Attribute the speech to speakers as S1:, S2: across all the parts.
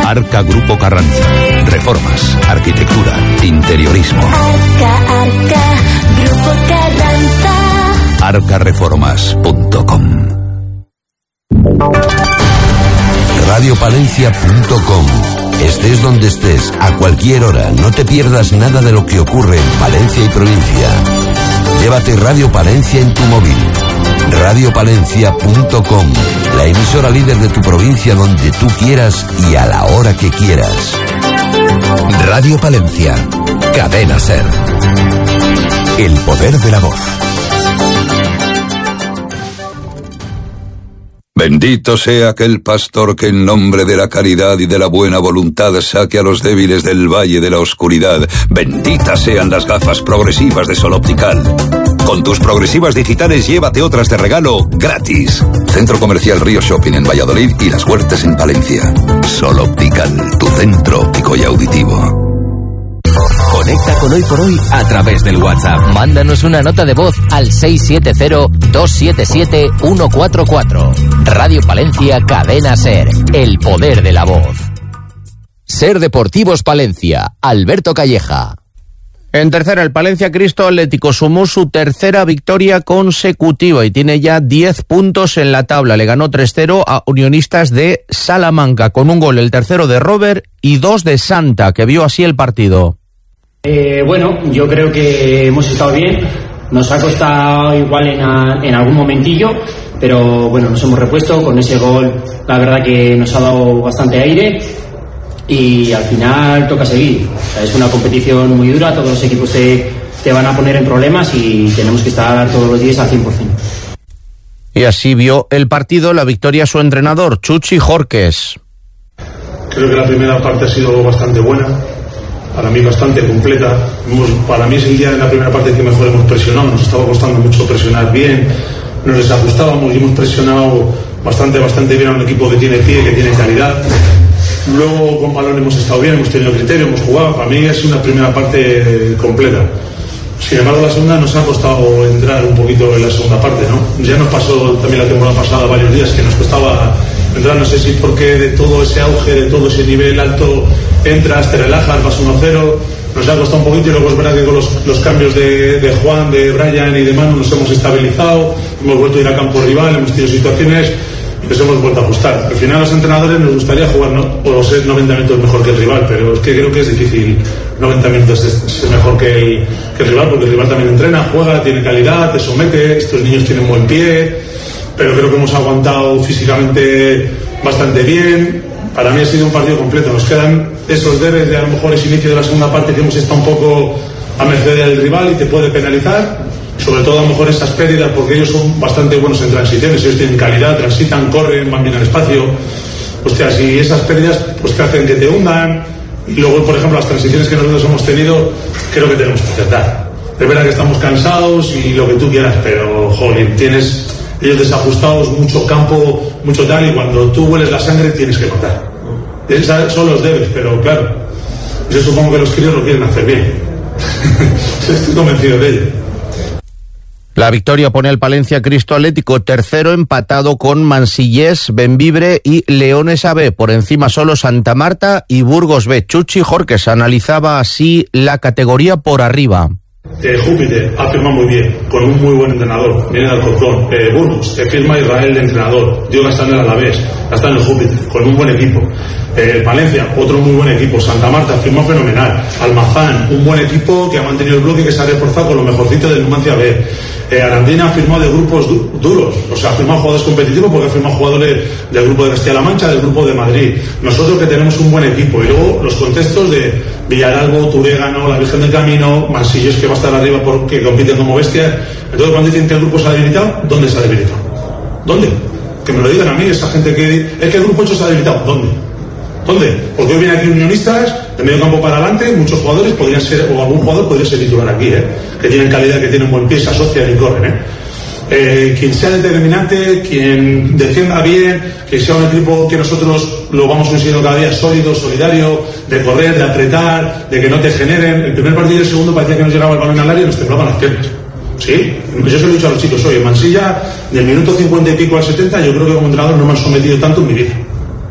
S1: Arca Grupo Carranza. Reformas, arquitectura, interiorismo.
S2: Arca Grupo Carranza.
S1: arcareformas.com.
S3: Radiopalencia.com. Estés donde estés, a cualquier hora, no te pierdas nada de lo que ocurre en Palencia y provincia. Llévate Radio Palencia en tu móvil. Radiopalencia.com, la emisora líder de tu provincia donde tú quieras y a la hora que quieras.
S1: Radio Palencia, Cadena SER. El poder de la voz.
S4: Bendito sea aquel pastor que en nombre de la caridad y de la buena voluntad saque a los débiles del valle de la oscuridad. Benditas sean las gafas progresivas de Sol Optical. Con tus progresivas digitales llévate otras de regalo gratis. Centro Comercial Río Shopping en Valladolid y Las Huertas en Palencia. Sol Optical, tu centro óptico y auditivo.
S5: Conecta con Hoy por Hoy a través del WhatsApp. Mándanos una nota de voz al 670-277-144. Radio Palencia, Cadena SER. El poder de la voz. SER Deportivos Palencia. Alberto Calleja.
S6: En tercera, el Palencia Cristo Atlético sumó su tercera victoria consecutiva y tiene ya 10 puntos en la tabla. Le ganó 3-0 a Unionistas de Salamanca, con un gol, el tercero de Robert y 2 de Santa, que vio así el partido.
S7: Bueno, yo creo que hemos estado bien. Nos ha costado igual en algún momentillo, pero bueno, nos hemos repuesto con ese gol. La verdad que nos ha dado bastante aire y al final toca seguir. O sea, es una competición muy dura, todos los equipos te van a poner en problemas y tenemos que estar todos los días al 100%.
S6: Y así vio el partido, la victoria a su entrenador, Chuchi Jorques.
S8: Creo que la primera parte ha sido bastante buena. Para mí bastante completa. Para mí es el día de la primera parte que mejor hemos presionado. Nos estaba costando mucho presionar bien, nos desajustábamos y hemos presionado bastante bien a un equipo que tiene pie, que tiene calidad. Luego con balón hemos estado bien, hemos tenido criterio, hemos jugado. Para mí es una primera parte completa. Sin embargo, la segunda nos ha costado entrar un poquito en la segunda parte, ¿no? Ya nos pasó también la temporada pasada varios días que nos costaba entrar, no sé si porque de todo ese auge, de todo ese nivel alto, entras, te relajas, vas 1-0, nos ha costado un poquito y luego es verdad que con los cambios de Juan, de Brian y de Manu nos hemos estabilizado, hemos vuelto a ir a campo rival, hemos tenido situaciones y nos hemos vuelto a ajustar. Al final a los entrenadores nos gustaría jugar o ser 90 minutos mejor que el rival, pero es que creo que es difícil 90 minutos ser mejor que el rival, porque el rival también entrena, juega, tiene calidad, te somete, estos niños tienen buen pie, pero creo que hemos aguantado físicamente bastante bien. Para mí ha sido un partido completo. Nos quedan esos debes de a lo mejor ese inicio de la segunda parte que hemos estado un poco a merced del rival y te puede penalizar. Sobre todo a lo mejor esas pérdidas, porque ellos son bastante buenos en transiciones, ellos tienen calidad, transitan, corren, van bien al espacio. Hostia, si esas pérdidas pues que hacen que te hundan. Y luego, por ejemplo, las transiciones que nosotros hemos tenido, creo que tenemos que acertar. Es verdad que estamos cansados y lo que tú quieras, pero jolín, tienes ellos desajustados, mucho campo, mucho tal, y cuando tú hueles la sangre tienes que matar. Esos son los debes, pero claro, yo supongo que los críos lo quieren hacer bien. Estoy convencido de ello.
S6: La victoria pone al Palencia Cristo Atlético tercero, empatado con Mansillés, Bembibre y Leones AB. Por encima solo Santa Marta y Burgos B. Chuchi Jorques analizaba así la categoría por arriba.
S8: Júpiter ha firmado muy bien, con un muy buen entrenador, viene de Alcorcón. Burgos, firma Israel de entrenador. Diego está en el Alavés, está en el Júpiter, con un buen equipo. Palencia, otro muy buen equipo. Santa Marta firmó fenomenal. Almazán, un buen equipo que ha mantenido el bloque y que se ha reforzado con lo mejorcito del Numancia B. Arandina ha firmado de grupos duros, o sea, ha firmado jugadores competitivos porque ha firmado jugadores del grupo de Castilla-La Mancha, del grupo de Madrid. Nosotros que tenemos un buen equipo, y luego los contextos de Villaralbo, Turégano, la Virgen del Camino, Mansillos, que va a estar arriba porque compiten como bestias. Entonces, cuando dicen que el grupo se ha debilitado, ¿dónde se ha debilitado? ¿Dónde? Que me lo digan a mí, esa gente que es que el grupo 8 se ha debilitado. ¿Dónde? Porque hoy viene aquí Unionistas, de medio campo para adelante, muchos jugadores podrían ser, o algún jugador podría ser titular aquí, que tienen calidad, que tienen buen pie, se asocian y corren. Quien sea determinante, quien defienda bien, que sea un equipo que nosotros lo vamos consiguiendo cada día sólido, solidario, de correr, de apretar, de que no te generen. El primer partido y el segundo parecía que nos llegaba el balón al área y nos temblaban las piernas. Sí, yo se lo he dicho a los chicos hoy, en Mansilla, del minuto 50 y pico al 70, yo creo que como entrenador no me han sometido tanto en mi vida.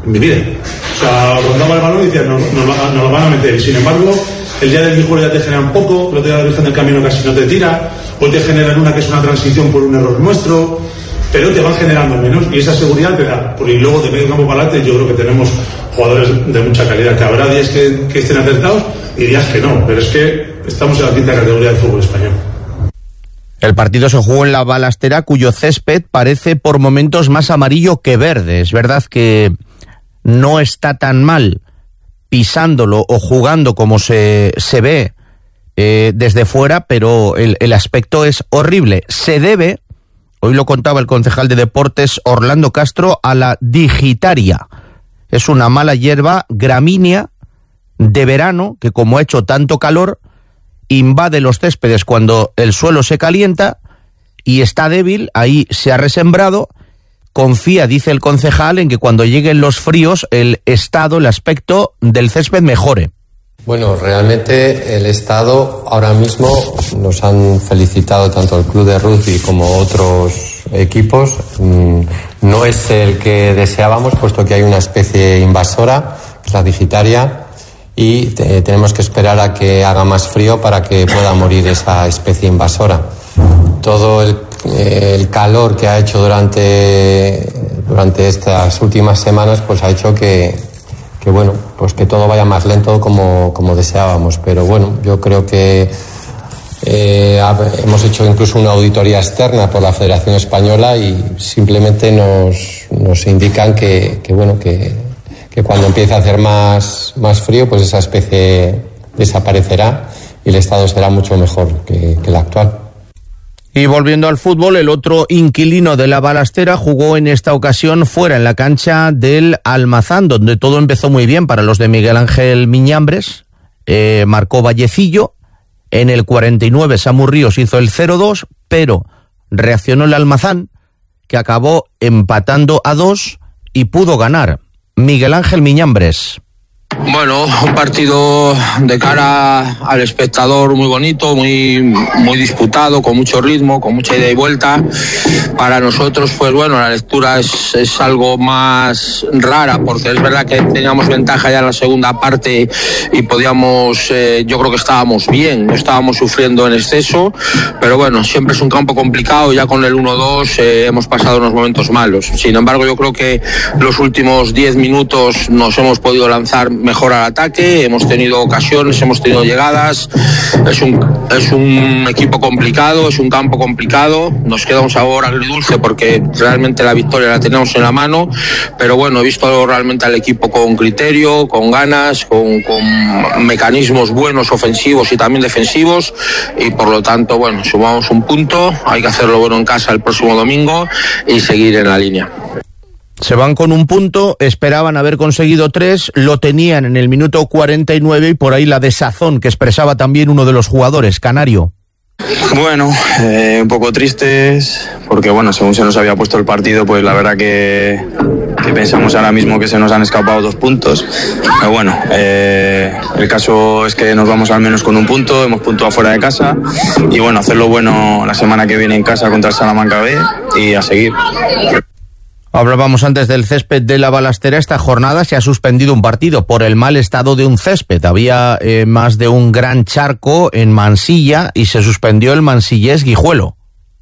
S8: en mi vida. O sea, rondaba el balón y decía, nos lo van a meter. Y sin embargo, el día del Guijuelo ya te genera un poco, el otro día la Virgen del Camino casi no te tira, hoy te generan una que es una transición por un error nuestro, pero te van generando menos y esa seguridad te da. Y luego de medio campo para adelante yo creo que tenemos jugadores de mucha calidad, que habrá días que estén acertados y días que no, pero es que estamos en la quinta categoría del fútbol español.
S6: El partido se jugó en la Balastera, cuyo césped parece por momentos más amarillo que verde. Es verdad que no está tan mal pisándolo o jugando como se ve desde fuera, pero el aspecto es horrible. Se debe, hoy lo contaba el concejal de Deportes Orlando Castro, a la digitaria. Es una mala hierba gramínea de verano que, como ha hecho tanto calor, invade los céspedes cuando el suelo se calienta y está débil, ahí se ha resembrado. Confía, dice el concejal, en que cuando lleguen los fríos el estado, el aspecto del césped mejore.
S9: Bueno, realmente el estado ahora mismo nos han felicitado tanto el club de rugby como otros equipos. No es el que deseábamos, puesto que hay una especie invasora, que es la digitaria, y tenemos que esperar a que haga más frío para que pueda morir esa especie invasora. Todo el calor que ha hecho durante estas últimas semanas pues ha hecho que bueno, pues que todo vaya más lento como deseábamos, pero bueno, yo creo que hemos hecho incluso una auditoría externa por la Federación Española y simplemente nos indican que cuando empiece a hacer más frío, pues esa especie desaparecerá y el estado será mucho mejor que el actual.
S6: Y volviendo al fútbol, el otro inquilino de la Balastera jugó en esta ocasión fuera, en la cancha del Almazán, donde todo empezó muy bien para los de Miguel Ángel Miñambres. Marcó Vallecillo, en el 49 Samu Ríos hizo el 0-2, pero reaccionó el Almazán, que acabó empatando a 2 y pudo ganar. Miguel Ángel Miñambres.
S10: Bueno, un partido de cara al espectador muy bonito, muy disputado, con mucho ritmo, con mucha ida y vuelta. Para nosotros, pues bueno, la lectura es algo más rara, porque es verdad que teníamos ventaja ya en la segunda parte y podíamos, yo creo que estábamos bien, no estábamos sufriendo en exceso, pero bueno, siempre es un campo complicado, ya con el 1-2 hemos pasado unos momentos malos. Sin embargo, yo creo que los últimos 10 minutos nos hemos podido lanzar mejor al ataque, hemos tenido ocasiones, hemos tenido llegadas. Es un equipo complicado, es un campo complicado, nos queda un sabor agridulce porque realmente la victoria la tenemos en la mano, pero bueno, he visto realmente al equipo con criterio, con ganas, con mecanismos buenos ofensivos y también defensivos, y por lo tanto, bueno, sumamos un punto, hay que hacerlo bueno en casa el próximo domingo y seguir en la línea.
S6: Se van con un punto, esperaban haber conseguido 3, lo tenían en el minuto 49 y por ahí la desazón que expresaba también uno de los jugadores, Canario.
S11: Bueno, un poco tristes porque bueno, según se nos había puesto el partido, pues la verdad que pensamos ahora mismo que se nos han escapado 2 puntos, pero bueno, el caso es que nos vamos al menos con un punto, hemos puntuado fuera de casa y bueno, hacerlo bueno la semana que viene en casa contra el Salamanca B y a seguir.
S6: Hablábamos antes del césped de la Balastera. Esta jornada se ha suspendido un partido por el mal estado de un césped. Había más de un gran charco en Mansilla y se suspendió el Mansillés Guijuelo.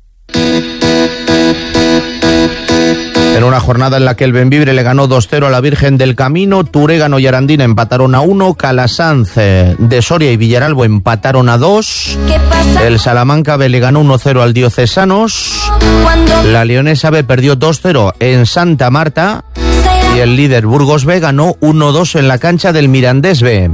S6: En una jornada en la que el Bembibre le ganó 2-0 a la Virgen del Camino, Turégano y Arandina empataron a 1, Calasanz de Soria y Villaralbo empataron a 2, el Salamanca B le ganó 1-0 al Diocesanos, la Leonesa B perdió 2-0 en Santa Marta y el líder Burgos B ganó 1-2 en la cancha del Mirandés B.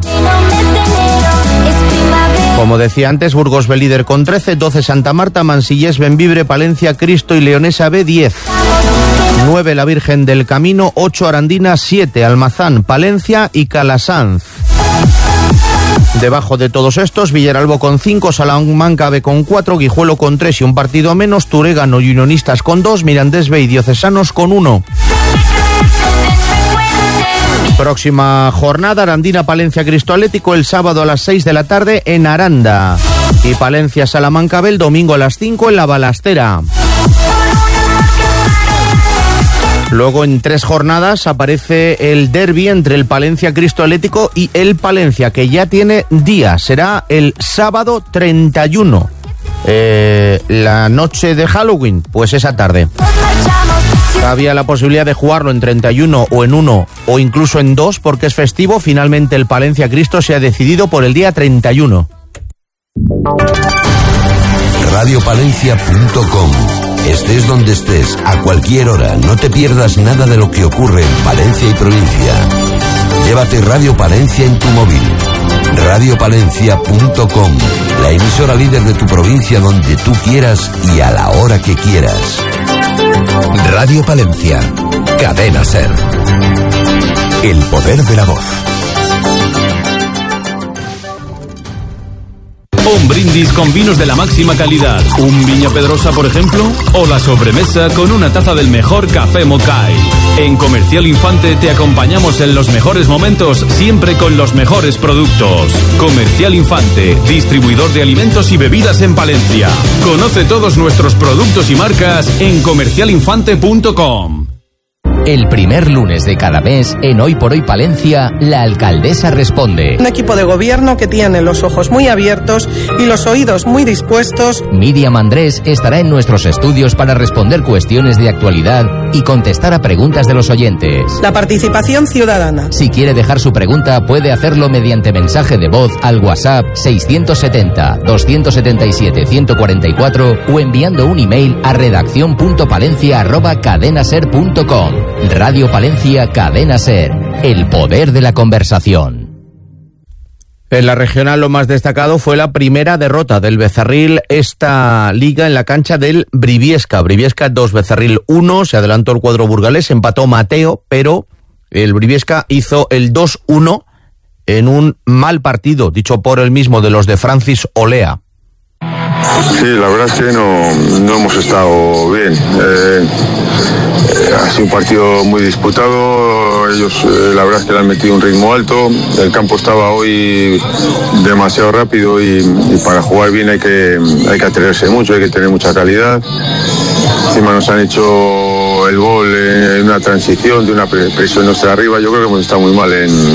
S6: Como decía antes, Burgos B líder con 13, 12 Santa Marta, Mansillés, Bembibre, Palencia, Cristo y Leonesa B 10. 9 la Virgen del Camino, 8 Arandina, 7 Almazán, Palencia y Calasanz. Debajo de todos estos, Villaralbo con 5, Salamanca B con 4, Guijuelo con 3 y un partido menos, Turégano y Unionistas con 2, Mirandés B y Diocesanos con 1. Próxima jornada, Arandina, Palencia, Cristo Atlético el sábado a las 6 de la tarde en Aranda y Palencia, Salamanca B el domingo a las 5 en la Balastera. Luego en 3 jornadas aparece el derbi entre el Palencia Cristo Atlético y el Palencia, que ya tiene día. Será el sábado 31. La noche de Halloween, pues esa tarde. Había la posibilidad de jugarlo en 31 o en 1 o incluso en 2 porque es festivo. Finalmente el Palencia Cristo se ha decidido por el día 31.
S3: Radiopalencia.com. Estés donde estés, a cualquier hora, no te pierdas nada de lo que ocurre en Palencia y provincia. Llévate Radio Palencia en tu móvil. Radiopalencia.com, la emisora líder de tu provincia donde tú quieras y a la hora que quieras.
S1: Radio Palencia, Cadena SER. El poder de la voz.
S12: Un brindis con vinos de la máxima calidad. Un Viña Pedrosa, por ejemplo, o la sobremesa con una taza del mejor café Mokai. En Comercial Infante te acompañamos en los mejores momentos, siempre con los mejores productos. Comercial Infante, distribuidor de alimentos y bebidas en Palencia. Conoce todos nuestros productos y marcas en comercialinfante.com.
S5: El primer lunes de cada mes, en Hoy por Hoy Palencia, la alcaldesa responde.
S13: Un equipo de gobierno que tiene los ojos muy abiertos y los oídos muy dispuestos.
S5: Miriam Andrés estará en nuestros estudios para responder cuestiones de actualidad y contestar a preguntas de los oyentes.
S13: La participación ciudadana.
S5: Si quiere dejar su pregunta, puede hacerlo mediante mensaje de voz al WhatsApp 670-277-144 o enviando un email a redaccion.palencia@cadenaser.com. Radio Palencia, Cadena SER, el poder de la conversación.
S6: En la regional lo más destacado fue la primera derrota del Becerril esta liga en la cancha del Briviesca. Briviesca 2, Becerril 1, se adelantó el cuadro burgalés, empató Mateo, pero el Briviesca hizo el 2-1 en un mal partido, dicho por él mismo, de los de Francis Olea.
S14: Sí, la verdad es que no hemos estado bien. Ha sido un partido muy disputado. Ellos, la verdad es que le han metido un ritmo alto. El campo estaba hoy demasiado rápido y para jugar bien hay que atreverse mucho, hay que tener mucha calidad. Encima nos han hecho el gol en una transición de una presión nuestra arriba. Yo creo que hemos estado muy mal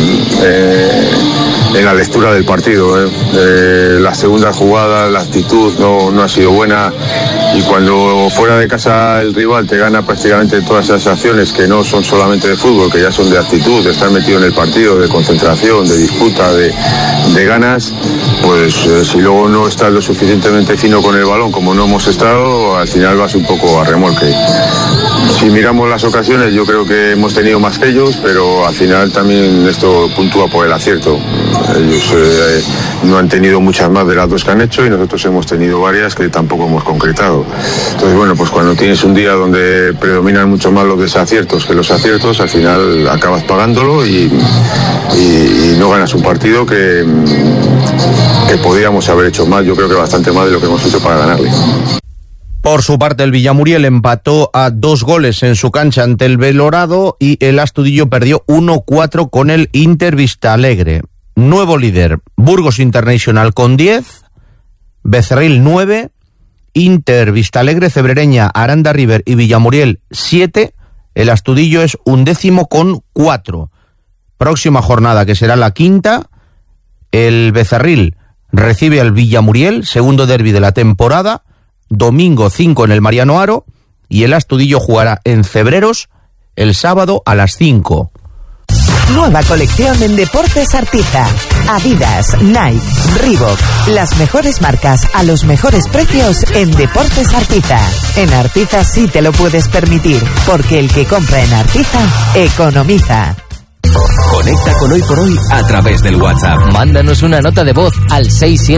S14: en la lectura del partido. La segunda jugada, la actitud no ha sido buena, y cuando fuera de casa el rival te gana prácticamente todas esas acciones que no son solamente de fútbol, que ya son de actitud, de estar metido en el partido, de concentración, de disputa, de ganas, pues si luego no estás lo suficientemente fino con el balón como no hemos estado, al final vas un poco a remolque. Si miramos las ocasiones, yo creo que hemos tenido más que ellos, pero al final también esto puntúa por el acierto. Ellos no han tenido muchas más de las dos que han hecho y nosotros hemos tenido varias que tampoco hemos concretado. Entonces, bueno, pues cuando tienes un día donde predominan mucho más los desaciertos que los aciertos, al final acabas pagándolo y no ganas un partido que podríamos haber hecho más, yo creo que bastante más de lo que hemos hecho para ganarle.
S6: Por su parte, el Villamuriel empató a 2 goles en su cancha ante el Belorado y el Astudillo perdió 1-4 con el Inter Vistalegre. Nuevo líder, Burgos International con 10, Becerril 9, Inter Vistalegre, Cebrereña, Aranda River y Villamuriel 7, el Astudillo es 11º con 4. Próxima jornada, que será la 5ª, el Becerril recibe al Villamuriel, segundo derbi de la temporada, domingo 5 en el Mariano Haro, y el Astudillo jugará en Cebreros el sábado a las 5.
S15: Nueva colección en Deportes Artiza. Adidas, Nike, Reebok, las mejores marcas a los mejores precios en Deportes Artiza. En Artiza sí te lo puedes permitir, porque el que compra en Artiza economiza.
S5: Conecta con Hoy por Hoy a través del WhatsApp. Mándanos una nota de voz al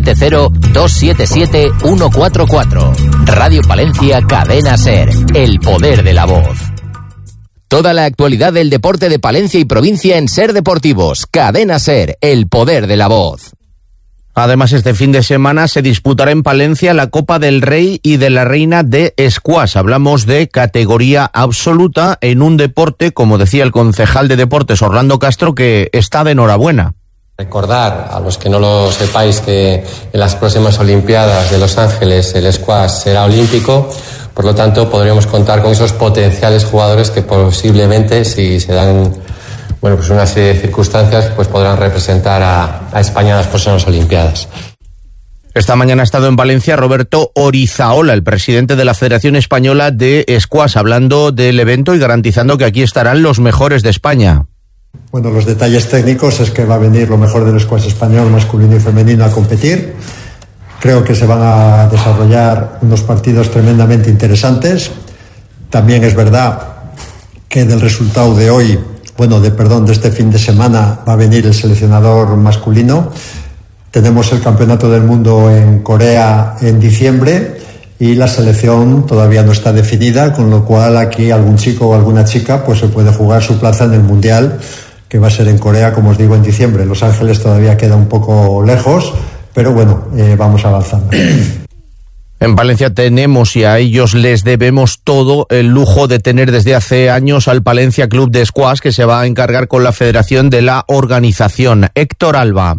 S5: 670-277-144. Radio Palencia, Cadena SER, el poder de la voz. Toda la actualidad del deporte de Palencia y provincia en SER Deportivos. Cadena SER, el poder de la voz.
S6: Además, este fin de semana se disputará en Palencia la Copa del Rey y de la Reina de Squash. Hablamos de categoría absoluta en un deporte, como decía el concejal de Deportes Orlando Castro, que está de enhorabuena.
S9: Recordar a los que no lo sepáis que en las próximas Olimpiadas de Los Ángeles el squash será olímpico, Por lo tanto, podríamos contar con esos potenciales jugadores que posiblemente, si se dan pues una serie de circunstancias, pues podrán representar a España en las próximas Olimpiadas.
S6: Esta mañana ha estado en Valencia Roberto Orizaola, el presidente de la Federación Española de Squash, hablando del evento y garantizando que aquí estarán los mejores de España.
S16: Bueno, los detalles técnicos es que va a venir lo mejor del squash español, masculino y femenino, a competir. Creo que se van a desarrollar unos partidos tremendamente interesantes. También es verdad que del resultado de hoy, de este fin de semana, va a venir el seleccionador masculino. Tenemos el Campeonato del Mundo en Corea en diciembre y la selección todavía no está definida, con lo cual aquí algún chico o alguna chica pues se puede jugar su plaza en el Mundial, que va a ser en Corea, como os digo, en diciembre. Los Ángeles todavía queda un poco lejos, pero vamos avanzando.
S6: En Palencia tenemos, y a ellos les debemos todo, el lujo de tener desde hace años al Palencia Club de Squash, que se va a encargar con la federación de la organización. Héctor Alba.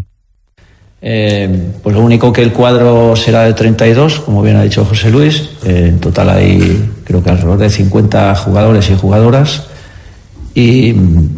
S17: Pues lo único que el cuadro será de 32, como bien ha dicho José Luis. En total hay, creo que alrededor de 50 jugadores y jugadoras. Y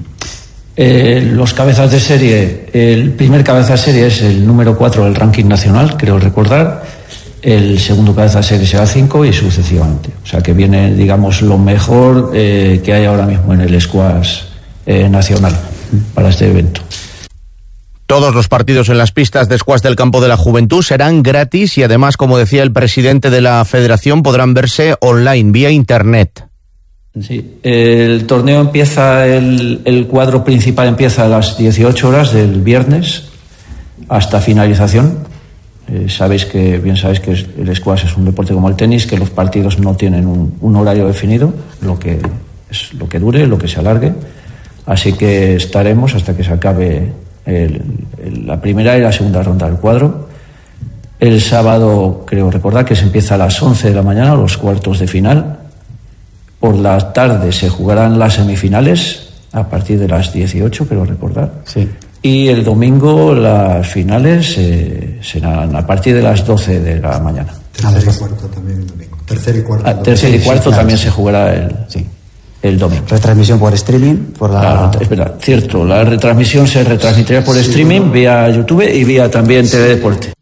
S17: los cabezas de serie, el primer cabeza de serie es el número 4 del ranking nacional, creo recordar. El segundo cabeza de serie será 5 y sucesivamente. O sea que viene, digamos, lo mejor que hay ahora mismo en el squash nacional para este evento.
S6: Todos los partidos en las pistas de squash del Campo de la Juventud serán gratis y además, como decía el presidente de la federación, podrán verse online, vía internet.
S17: Sí, el torneo empieza, el cuadro principal empieza a las 18 horas del viernes hasta finalización. Sabéis que el squash es un deporte como el tenis, que los partidos no tienen un horario definido, lo que dure, lo que se alargue. Así que estaremos hasta que se acabe la primera y la segunda ronda del cuadro. El sábado, creo recordar que se empieza a las 11 de la mañana, los cuartos de final. Por la tarde se jugarán las semifinales a partir de las 18, creo recordar. Sí. Y el domingo las finales serán a partir de las 12 de la mañana.
S16: Tercer y cuarto también el domingo.
S17: Tercer y cuarto también se jugará el domingo.
S18: Retransmisión por streaming.
S17: Claro, es verdad, cierto. La retransmisión se retransmitirá por streaming vía YouTube y vía también TV Deporte.